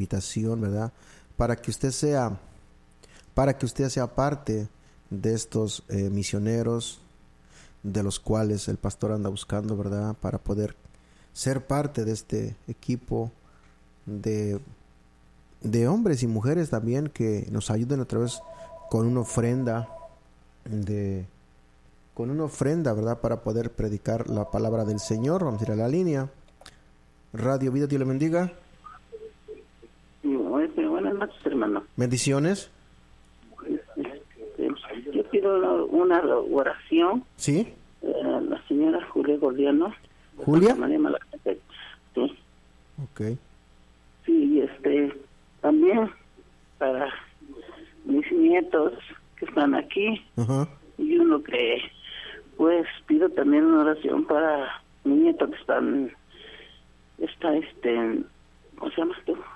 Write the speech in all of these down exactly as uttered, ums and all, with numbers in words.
invitación, ¿verdad? Para que usted sea, para que usted sea parte de estos eh, misioneros de los cuales el pastor anda buscando, ¿verdad? Para poder ser parte de este equipo de, de hombres y mujeres también que nos ayuden otra vez con una ofrenda de con una ofrenda, ¿verdad? Para poder predicar la palabra del Señor. Vamos a ir a la línea. Radio Vida, Dios le bendiga. Buenas noches, hermano. Bendiciones. Yo pido una oración. ¿Sí? Eh, la señora Julia Gordiano. ¿Julia? Sí. Ok. Sí, este, también para mis nietos que están aquí. Ajá. Y uno que, pues, pido también una oración para mi nieto que están, está, este, ¿cómo se llama tú?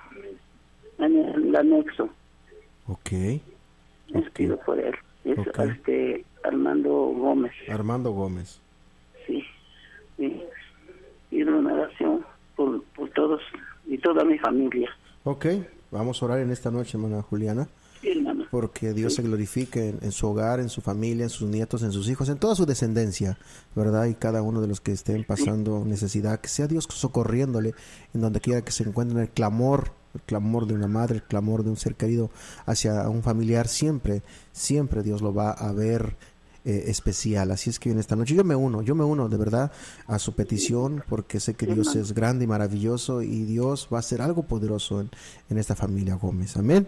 En el anexo. Ok. Les okay. pido por él. Es okay. este Armando Gómez. Armando Gómez. Sí. Sí. Pido una oración por, por todos y toda mi familia. Ok. Vamos a orar en esta noche, hermana Juliana. Sí, hermano. Porque Dios sí. se glorifique en, en su hogar, en su familia, en sus nietos, en sus hijos, en toda su descendencia, ¿verdad? Y cada uno de los que estén pasando sí. necesidad, que sea Dios socorriéndole en donde quiera que se encuentren, el clamor, el clamor de una madre, el clamor de un ser querido hacia un familiar, siempre, siempre Dios lo va a ver eh, especial. Así es que en esta noche yo me uno, yo me uno de verdad a su petición, porque sé que sí, Dios hermano. es grande y maravilloso, y Dios va a hacer algo poderoso en, en esta familia Gómez. Amén.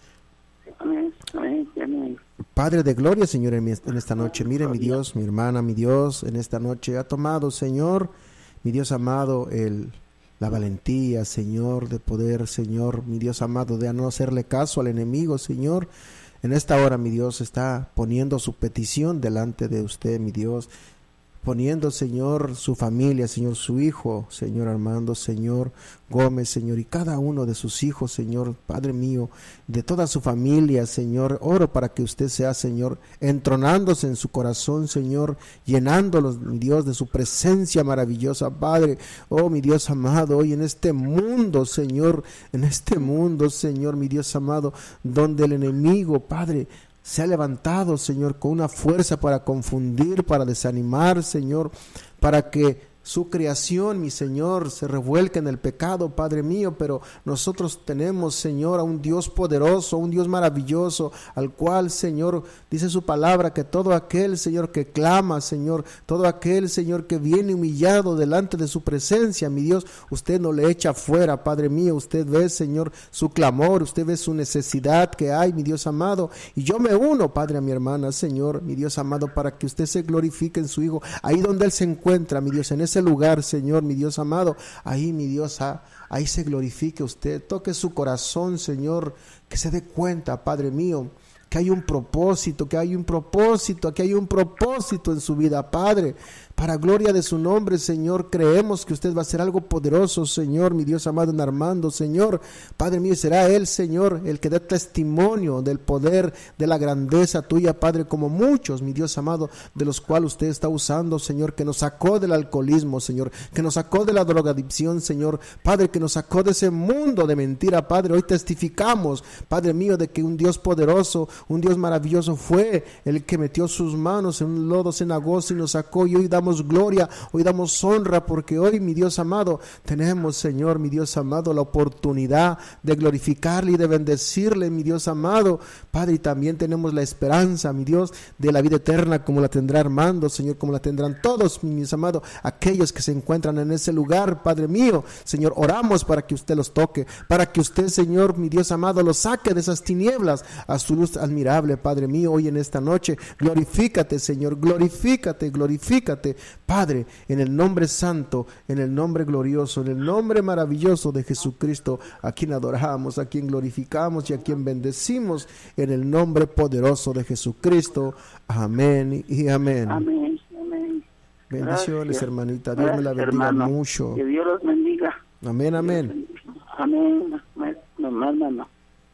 Amén, amén, amén. Padre de gloria, Señor, en, mi, en esta noche, mire mi Dios, mi hermana, mi Dios, en esta noche ha tomado, Señor, mi Dios amado, el, la valentía, Señor, de poder, Señor, mi Dios amado, de no hacerle caso al enemigo, Señor. En esta hora, mi Dios, está poniendo su petición delante de usted, mi Dios, poniendo, Señor, su familia, Señor, su hijo, Señor Armando, Señor Gómez, Señor, y cada uno de sus hijos, Señor, Padre mío, de toda su familia, Señor, oro para que usted sea, Señor, entronándose en su corazón, Señor, llenándolos, mi Dios, de su presencia maravillosa, Padre, oh, mi Dios amado, hoy en este mundo, Señor, en este mundo, Señor, mi Dios amado, donde el enemigo, Padre, se ha levantado, Señor, con una fuerza para confundir, para desanimar, Señor, para que su creación, mi Señor, se revuelque en el pecado, Padre mío, pero nosotros tenemos, Señor, a un Dios poderoso, un Dios maravilloso, al cual, Señor, dice su palabra, que todo aquel, Señor, que clama, Señor, todo aquel, Señor, que viene humillado delante de su presencia, mi Dios, usted no le echa fuera, Padre mío, usted ve, Señor, su clamor, usted ve su necesidad que hay, mi Dios amado, y yo me uno, Padre, a mi hermana, Señor, mi Dios amado, para que usted se glorifique en su Hijo, ahí donde Él se encuentra, mi Dios, en ese lugar, Señor, mi Dios amado, ahí, mi Dios, ahí se glorifique usted, toque su corazón, Señor, que se dé cuenta, Padre mío, que hay un propósito, que hay un propósito, que hay un propósito en su vida, Padre. Para gloria de su nombre, Señor, creemos que usted va a hacer algo poderoso, Señor, mi Dios amado, en Armando, Señor. Padre mío, será Él, Señor, el que dé testimonio del poder, de la grandeza tuya, Padre, como muchos, mi Dios amado, de los cuales usted está usando, Señor, que nos sacó del alcoholismo, Señor, que nos sacó de la drogadicción, Señor, Padre, que nos sacó de ese mundo de mentira, Padre. Hoy testificamos, Padre mío, de que un Dios poderoso, un Dios maravilloso fue el que metió sus manos en un lodo cenagoso y nos sacó, y hoy damos gloria, hoy damos honra, porque hoy, mi Dios amado, tenemos, Señor, mi Dios amado, la oportunidad de glorificarle y de bendecirle, mi Dios amado, Padre, y también tenemos la esperanza, mi Dios, de la vida eterna, como la tendrá Armando, Señor, como la tendrán todos, mi Dios amado, aquellos que se encuentran en ese lugar, Padre mío, Señor, oramos para que usted los toque, para que usted, Señor, mi Dios amado, los saque de esas tinieblas a su luz admirable, Padre mío, hoy en esta noche, glorifícate, Señor, glorifícate, glorifícate, Padre, en el nombre santo, en el nombre glorioso, en el nombre maravilloso de Jesucristo, a quien adoramos, a quien glorificamos y a quien bendecimos, en el nombre poderoso de Jesucristo. Amén y amén. Amén, amén. Bendiciones, Gracias. hermanita. Dios Gracias, me la bendiga hermano. mucho. Que Dios los bendiga. Amén, amén. Amén, hermano.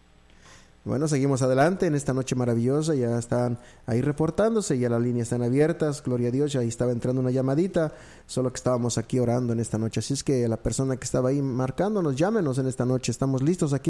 Bueno, seguimos adelante en esta noche maravillosa. Ya están ahí reportándose, ya las líneas están abiertas, gloria a Dios. Ya ahí estaba entrando una llamadita, solo que estábamos aquí orando en esta noche. Así es que la persona que estaba ahí marcándonos, llámenos en esta noche. Estamos listos aquí